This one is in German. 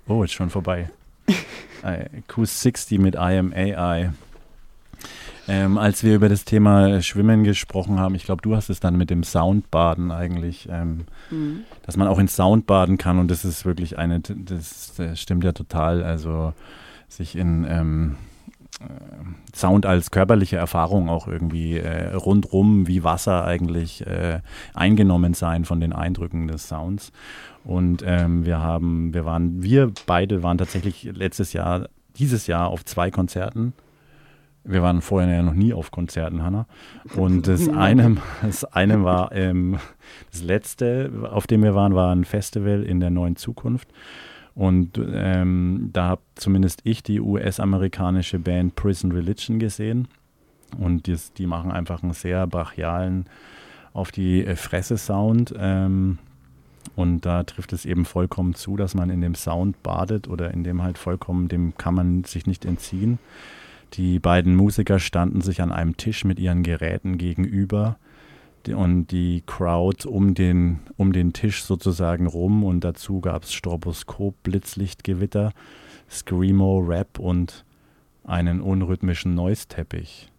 Oh, ist schon vorbei. Q60 mit I Am AI. Als wir über das Thema Schwimmen gesprochen haben, ich glaube, du hast es dann mit dem Soundbaden eigentlich, dass man auch in Sound baden kann und das ist wirklich das stimmt ja total, also sich in Sound als körperliche Erfahrung auch irgendwie rundrum wie Wasser eigentlich eingenommen sein von den Eindrücken des Sounds. Und wir beide waren tatsächlich dieses Jahr auf 2 Konzerten. Wir waren vorher ja noch nie auf Konzerten, Hanna. Und das eine war, das letzte, auf dem wir waren, war ein Festival in der Neuen Zukunft. Und da habe zumindest ich die US-amerikanische Band Prison Religion gesehen. Und die machen einfach einen sehr brachialen, auf die Fresse Sound. Und da trifft es eben vollkommen zu, dass man in dem Sound badet oder in dem halt vollkommen, dem kann man sich nicht entziehen. Die beiden Musiker standen sich an einem Tisch mit ihren Geräten gegenüber und die Crowd um den Tisch sozusagen rum und dazu gab es Stroboskop, Blitzlichtgewitter, Screamo, Rap und einen unrhythmischen Noise-Teppich.